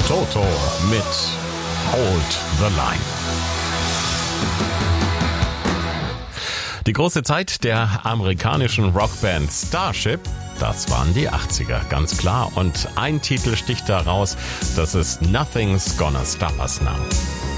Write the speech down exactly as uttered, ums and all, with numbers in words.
Toto mit Hold the Line. Die große Zeit der amerikanischen Rockband Starship, das waren die achtziger, ganz klar. Und ein Titel sticht da raus, das ist Nothing's Gonna Stop Us Now.